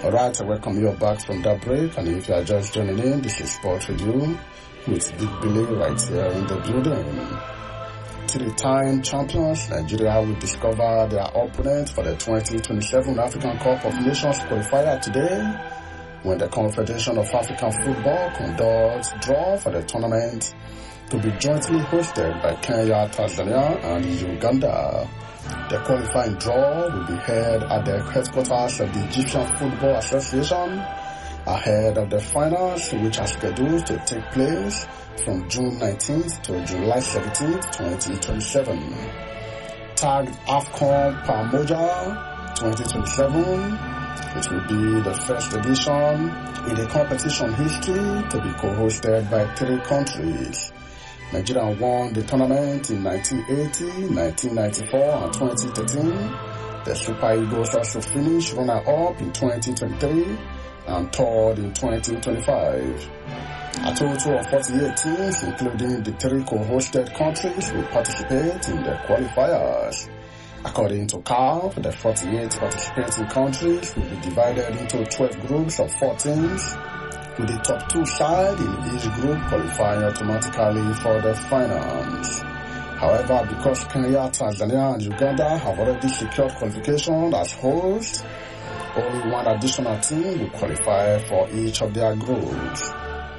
Alright, I welcome you back from that break, and if you are just joining in, this is Sport Review with Big Billy right here in the building. Three-time champions, Nigeria will discover their opponent for the 2027 African Cup of Nations qualifier today when the Confederation of African Football conducts draw for the tournament to be jointly hosted by Kenya, Tanzania, and Uganda. The qualifying draw will be held at the headquarters of the Egyptian Football Association ahead of the finals, which are scheduled to take place from June 19th to July 17th, 2027. Tagged AFCON Pamoja 2027, it will be the first edition in the competition history to be co-hosted by 3 countries. Nigeria won the tournament in 1980, 1994, and 2013. The Super Eagles also finished runner-up in 2023 and third in 2025. A total of 48 teams, including the 3 co-hosted countries, will participate in the qualifiers. According to CAF, the 48 participating countries will be divided into 12 groups of 4 teams, with the top 2 sides in each group qualifying automatically for the finals. However, because Kenya, Tanzania, and Uganda have already secured qualification as hosts, only one additional team will qualify for each of their groups.